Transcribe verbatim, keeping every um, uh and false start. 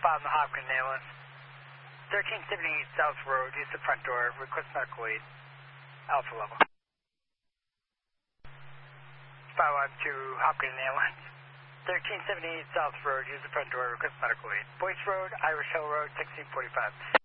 Bottom of Hopkins ambulance. thirteen seventy-eight South Road, use the front door, request medical aid. Alpha level. five one two Hopkins ambulance. thirteen seventy-eight South Road, use the front door, request medical aid. Boyce Road, Irish Hill Road, sixteen forty-five.